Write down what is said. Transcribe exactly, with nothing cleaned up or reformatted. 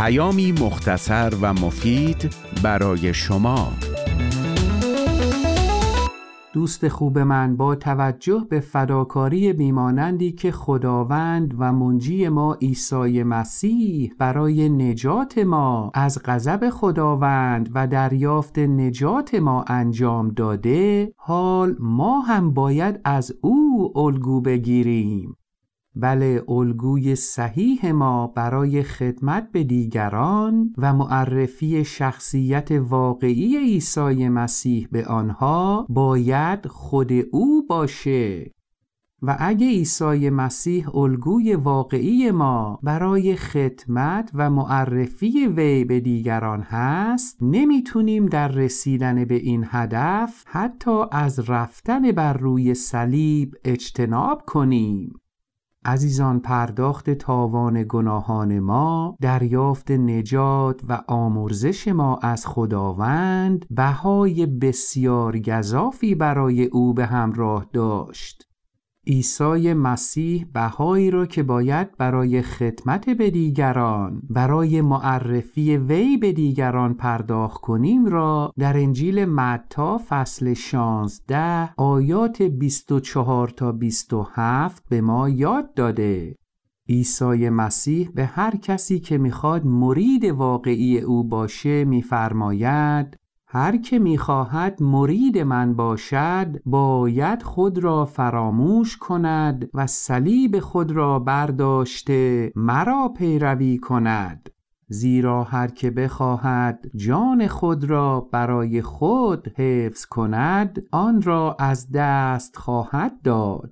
پیامی مختصر و مفید برای شما. دوست خوب من، با توجه به فداکاری بیمانندی که خداوند و منجی ما عیسی مسیح برای نجات ما از غضب خداوند و دریافت نجات ما انجام داده، حال ما هم باید از او الگو بگیریم. بله، الگوی صحیح ما برای خدمت به دیگران و معرفی شخصیت واقعی عیسی مسیح به آنها باید خود او باشه. و اگه عیسی مسیح الگوی واقعی ما برای خدمت و معرفی وی به دیگران هست، نمیتونیم در رسیدن به این هدف حتی از رفتن بر روی صلیب اجتناب کنیم. عزیزان، پرداخت تاوان گناهان ما، دریافت نجات و آمرزش ما از خداوند بهای بسیار گزافی برای او به همراه داشت. عیسی مسیح بهایی را که باید برای خدمت به دیگران، برای معرفی وی به دیگران پرداخت کنیم را در انجیل متی فصل شانزده آیات بیست و چهار تا بیست و هفت به ما یاد داده. عیسی مسیح به هر کسی که میخواد مرید واقعی او باشه میفرماید: هر که می‌خواهد مرید من باشد باید خود را فراموش کند و صلیب خود را برداشته مرا پیروی کند. زیرا هر که بخواهد جان خود را برای خود حفظ کند آن را از دست خواهد داد.